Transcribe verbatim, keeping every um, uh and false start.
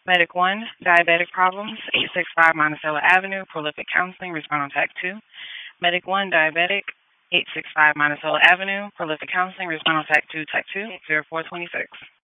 Medic one, diabetic problems, eight sixty-five Monticello Avenue, prolific counseling, respond on T A C two. Medic one, diabetic, eight sixty-five Monticello Avenue, prolific counseling, respond on T A C two, T A C two, zero four two six.